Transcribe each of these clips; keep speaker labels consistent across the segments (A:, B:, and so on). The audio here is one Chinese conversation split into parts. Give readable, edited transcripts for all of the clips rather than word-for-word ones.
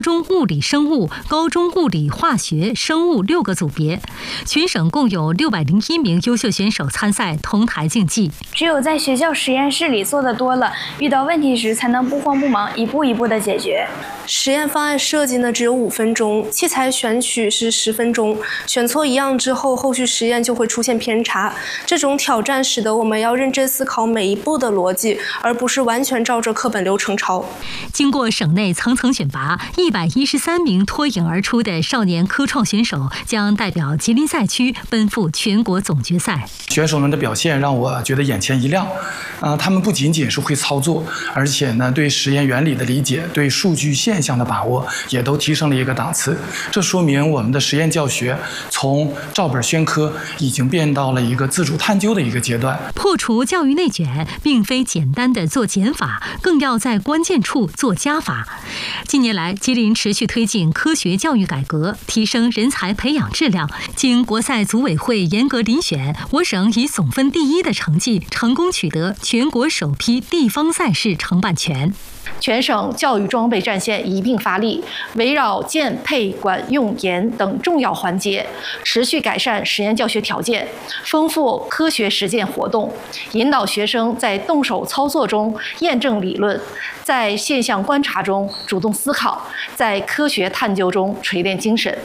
A: 中物理生物、高中物理化学、生物6个组别，全省共有601名优秀选手参赛，同台竞技。
B: 只有在学校实验室里做的多了，遇到问题时才能不慌不忙，一步一步的解决。
C: 实验方案设计呢只有5分钟，器材选取是10分钟，选错一样之后，后续实验就会出现偏差。这种挑战使得我们要认真思考每一步的逻辑，而不是完全照着课本流程抄。
A: 经过省内层层选拔，113名脱颖而出的少年科创选手将代表吉林赛区奔赴全国总决赛。
D: 选手们的表现让我觉得眼前一亮，他们不仅仅是会操作，而且呢对实验原理的理解、对数据现象的把握也都提升了一个档次。这说明我们的实验教学从照本宣科已经变到了一个自主探究的一个阶段。
A: 破除教育内卷，并非简单的做减法，更要在关键处做加法。近年来，吉林持续推进科学教育改革，提升人才培养质量。经国赛组委会严格遴选，我省以总分第1的成绩，成功取得全国首批地方赛事承办权。
E: 全省教育装备战线一并发力，围绕建、配、管、用、研等重要环节，持续改善实验教学条件，丰富科学实践活动，引导学生在动手操作中验证理论，在现象观察中主动思考，在科学探究中锤炼精神。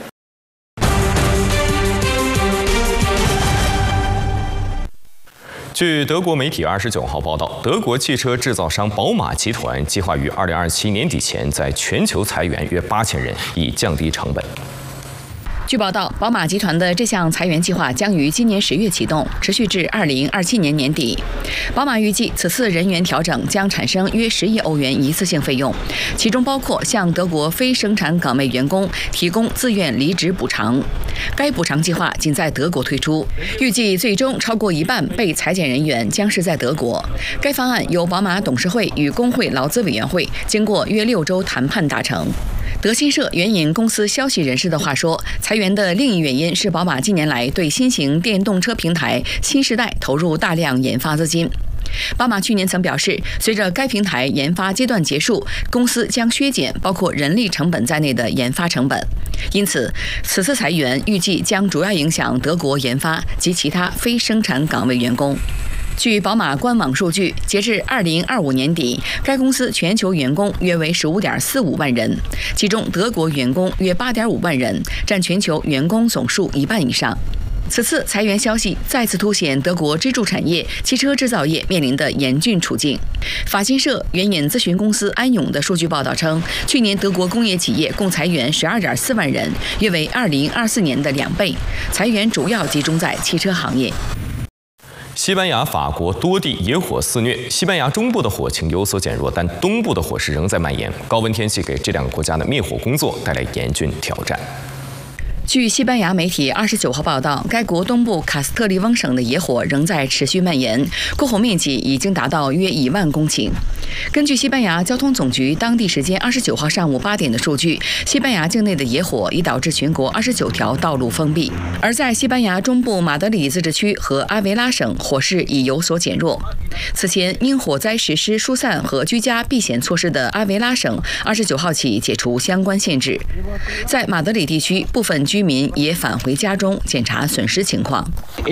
F: 据德国媒体29号报道，德国汽车制造商宝马集团计划于2027年底前在全球裁员约8000人，以降低成本。
G: 据报道，宝马集团的这项裁员计划将于今年10月启动，持续至2027年年底。宝马预计此次人员调整将产生约10亿欧元一次性费用，其中包括向德国非生产岗位员工提供自愿离职补偿。该补偿计划仅在德国推出，预计最终超过一半被裁减人员将是在德国。该方案由宝马董事会与工会劳资委员会经过约6周谈判达成。德新社援引公司消息人士的话说，裁员的另一原因是宝马近年来对新型电动车平台新时代投入大量研发资金。宝马去年曾表示，随着该平台研发阶段结束，公司将削减包括人力成本在内的研发成本。因此，此次裁员预计将主要影响德国研发及其他非生产岗位员工。据宝马官网数据，截至2025年底，该公司全球员工约为15.45万人，其中德国员工约8.5万人，占全球员工总数1半以上。此次裁员消息再次凸显德国支柱产业汽车制造业面临的严峻处境。法新社援引咨询公司安永的数据报道称，去年德国工业企业共裁员12.4万人，约为2024年的2倍，裁员主要集中在汽车行业。
F: 西班牙、法国多地野火肆虐，西班牙中部的火情有所减弱，但东部的火势仍在蔓延。高温天气给这2个国家的灭火工作带来严峻挑战。
G: 据西班牙媒体29号报道，该国东部卡斯特利翁省的野火仍在持续蔓延，过火面积已经达到约1万公顷。根据西班牙交通总局当地时间29号上午8点的数据，西班牙境内的野火已导致全国29条道路封闭。而在西班牙中部马德里自治区和阿维拉省，火势已有所减弱。此前因火灾实施疏散和居家避险措施的阿维拉省29号起解除相关限制。在马德里地区，部分居民也返回家中检查损失情况。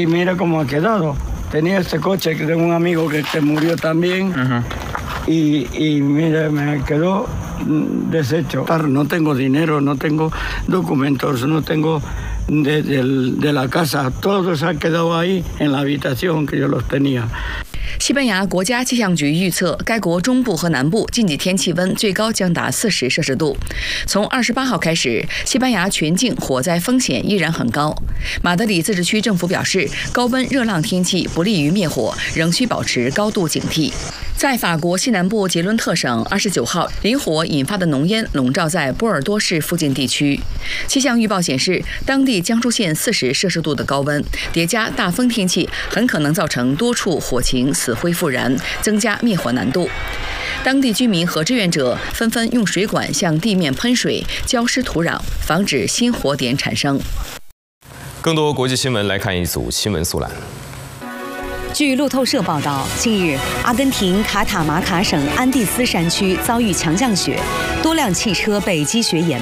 H: Tenía este coche que tengo un amigo que se murió también y mira, me quedó deshecho. No tengo dinero, no tengo documentos, no tengo de la casa. Todos han quedado ahí en la habitación que yo los tenía.
G: 西班牙国家气象局预测，该国中部和南部近几天气温最高将达40摄氏度。从28号开始，西班牙全境火灾风险依然很高。马德里自治区政府表示，高温热浪天气不利于灭火，仍需保持高度警惕。在法国西南部杰伦特省29号，林火引发的浓烟笼罩在波尔多市附近地区。气象预报显示，当地将出现40摄氏度的高温，叠加大风天气，很可能造成多处火情死灰复燃，增加灭火难度。当地居民和志愿者纷纷用水管向地面喷水，浇湿土壤，防止新火点产生。
F: 更多国际新闻来看一组新闻速览。
I: 据路透社报道，近日，阿根廷卡塔马卡省安第斯山区遭遇强降雪，多辆汽车被积雪掩